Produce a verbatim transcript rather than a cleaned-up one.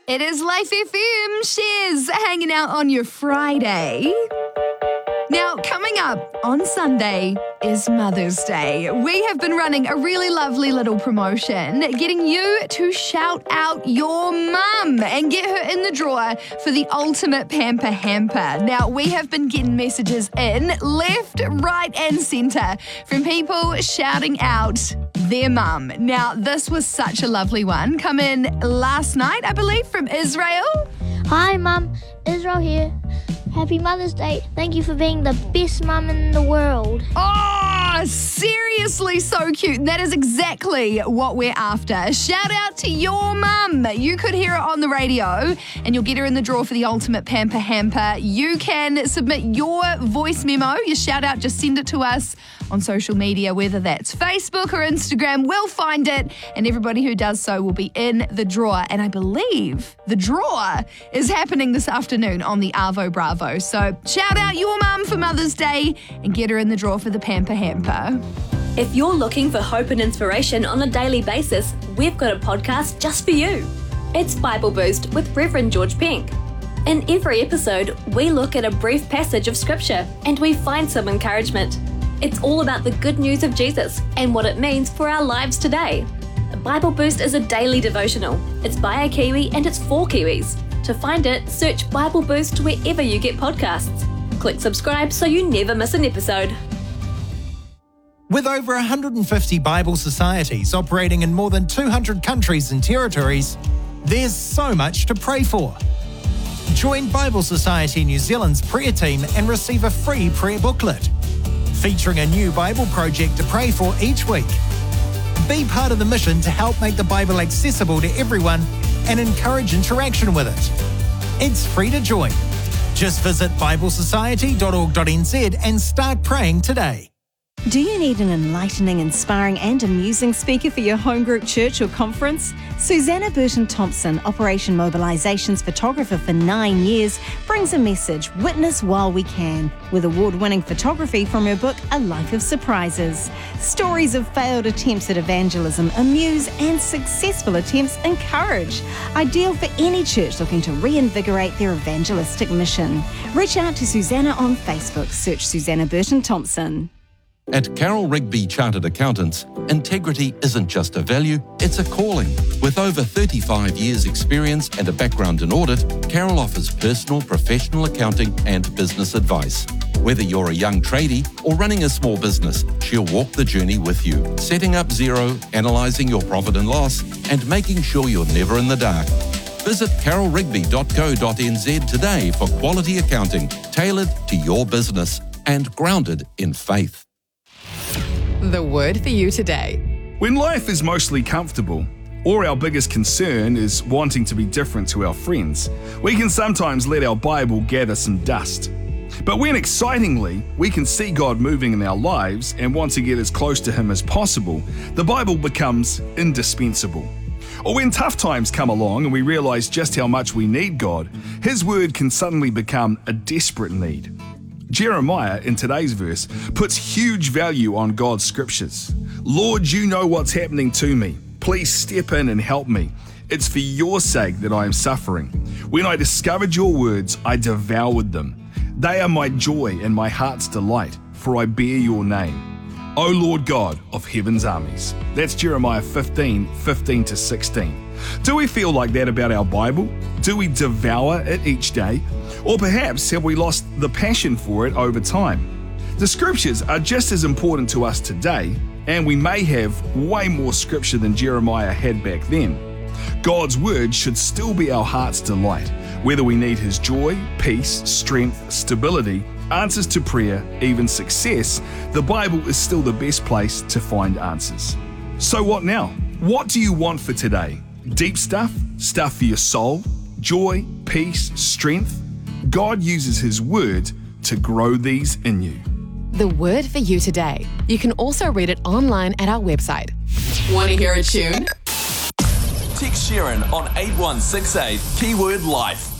It is Life F M, Shares, hanging out on your Friday. Now, coming up on Sunday is Mother's Day. We have been running a really lovely little promotion, getting you to shout out your mum and get her in the drawer for the ultimate pamper hamper. Now, we have been getting messages in left, right and centre from people shouting out their mum. Now, this was such a lovely one. Come in last night, I believe, from Israel. Hi, Mum. Israel here. Happy Mother's Day. Thank you for being the best mum in the world. Oh, seriously so cute. That is exactly what we're after. Shout out to your mum. You could hear it on the radio and you'll get her in the draw for the ultimate pamper hamper. You can submit your voice memo, your shout out, just send it to us on social media, whether that's Facebook or Instagram. We'll find it and everybody who does so will be in the draw. And I believe the draw is happening this afternoon on the Arvo Bravo. So shout out your mum for Mother's Day and get her in the draw for the pamper hamper. If you're looking for hope and inspiration on a daily basis, we've got a podcast just for you. It's Bible Boost with Reverend George Pink. In every episode, we look at a brief passage of scripture and we find some encouragement. It's all about the good news of Jesus and what it means for our lives today. Bible Boost is a daily devotional. It's by a Kiwi and it's for Kiwis. To find it, search Bible Boost wherever you get podcasts. Click subscribe so you never miss an episode. With over one hundred fifty Bible societies operating in more than two hundred countries and territories, there's so much to pray for. Join Bible Society New Zealand's prayer team and receive a free prayer booklet, featuring a new Bible project to pray for each week. Be part of the mission to help make the Bible accessible to everyone and encourage interaction with it. It's free to join. Just visit bible society dot org dot n z and start praying today. Do you need an enlightening, inspiring and amusing speaker for your home group, church or conference? Susanna Burton-Thompson, Operation Mobilisation's photographer for nine years, brings a message, Witness While We Can, with award-winning photography from her book, A Life of Surprises. Stories of failed attempts at evangelism amuse and successful attempts encourage. Ideal for any church looking to reinvigorate their evangelistic mission. Reach out to Susanna on Facebook. Search Susanna Burton-Thompson. At Carroll Rigby Chartered Accountants, integrity isn't just a value, it's a calling. With over thirty-five years experience and a background in audit, Carroll offers personal, professional accounting and business advice. Whether you're a young tradie or running a small business, she'll walk the journey with you, setting up zero, analysing your profit and loss, and making sure you're never in the dark. Visit carroll rigby dot co dot n z today for quality accounting tailored to your business and grounded in faith. The word for you today. When life is mostly comfortable, or our biggest concern is wanting to be different to our friends, we can sometimes let our Bible gather some dust. But when excitingly we can see God moving in our lives and want to get as close to Him as possible, the Bible becomes indispensable. Or when tough times come along and we realize just how much we need God, His Word can suddenly become a desperate need. Jeremiah, in today's verse, puts huge value on God's scriptures. Lord, you know what's happening to me. Please step in and help me. It's for your sake that I am suffering. When I discovered your words, I devoured them. They are my joy and my heart's delight, for I bear your name. O Lord God of heaven's armies. That's Jeremiah fifteen, fifteen to sixteen. Do we feel like that about our Bible? Do we devour it each day? Or perhaps have we lost the passion for it over time? The scriptures are just as important to us today, and we may have way more scripture than Jeremiah had back then. God's word should still be our heart's delight, whether we need His joy, peace, strength, stability, answers to prayer, even success. The Bible is still the best place to find answers. So what now? What do you want for today? Deep stuff? Stuff for your soul? Joy, peace, strength? God uses His word to grow these in you. The word for you today. You can also read it online at our website. Want to hear a tune? Text Sharon on eight one six eight, keyword life.